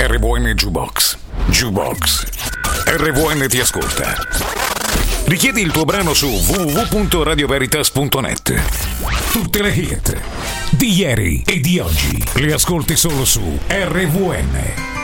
RVN Jukebox. Jukebox. RVN ti ascolta. Richiedi il tuo brano su www.radioveritas.net. Tutte le hit di ieri e di oggi le ascolti solo su RVN.